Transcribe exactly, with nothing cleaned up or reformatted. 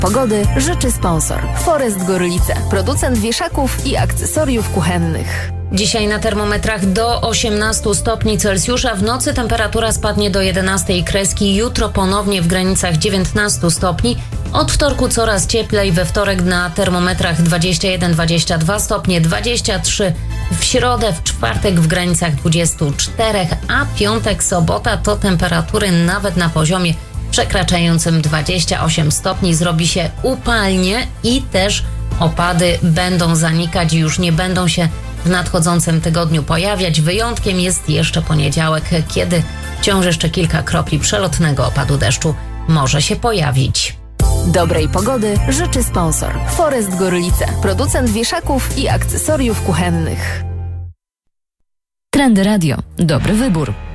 pogody życzy sponsor Forest Gorlice, producent wieszaków i akcesoriów kuchennych. Dzisiaj na termometrach do osiemnastu stopni Celsjusza, w nocy temperatura spadnie do jedenastej kreski, jutro ponownie w granicach dziewiętnastu stopni. Od wtorku coraz cieplej, we wtorek na termometrach dwadzieścia jeden dwadzieścia dwa stopnie, dwadzieścia trzy w środę, w czwartek w granicach dwudziestu czterech, a piątek, sobota to temperatury nawet na poziomie przekraczającym dwadzieścia osiem stopni. Zrobi się upalnie i też opady będą zanikać i już nie będą się w nadchodzącym tygodniu pojawiać. Wyjątkiem jest jeszcze poniedziałek, kiedy wciąż jeszcze kilka kropli przelotnego opadu deszczu może się pojawić. Dobrej pogody życzy sponsor Forest Gorlice, producent wieszaków i akcesoriów kuchennych. Trendy Radio. Dobry wybór.